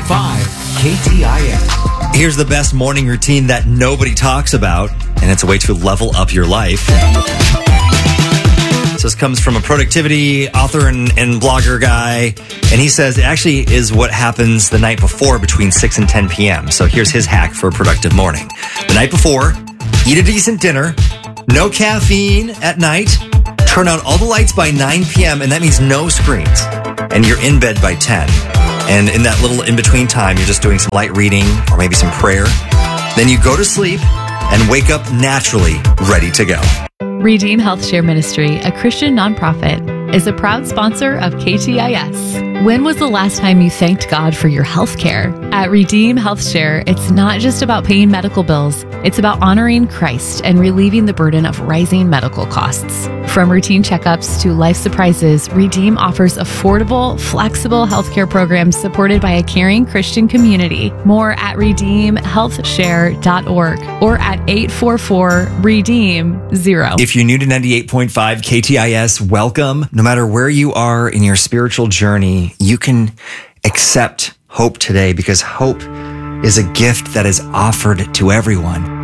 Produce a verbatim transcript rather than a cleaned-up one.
five K T I S. Here's the best morning routine that nobody talks about, and it's a way to level up your life. So this comes from a productivity author and, and blogger guy, and he says it actually is what happens the night before between six and ten p.m. So here's his hack for a productive morning. The night before, eat a decent dinner, no caffeine at night, turn out all the lights by nine p.m., and that means no screens, and you're in bed by ten. And in that little in-between time, you're just doing some light reading or maybe some prayer. Then you go to sleep and wake up naturally, ready to go. Redeem Health Share Ministry, a Christian nonprofit, is a proud sponsor of K T I S. When was the last time you thanked God for your health care? At Redeem Health Share, it's not just about paying medical bills. It's about honoring Christ and relieving the burden of rising medical costs. From routine checkups to life surprises, Redeem offers affordable, flexible healthcare programs supported by a caring Christian community. More at redeem health share dot org or at eight four four redeem zero. If you're new to ninety-eight point five K T I S, welcome. No matter where you are in your spiritual journey, you can accept hope today because hope is a gift that is offered to everyone.